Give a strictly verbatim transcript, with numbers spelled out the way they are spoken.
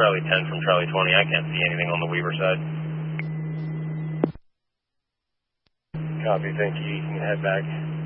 Charlie ten from Charlie twenty. I can't see anything on the Weaver side. Copy, thank you. You can head back.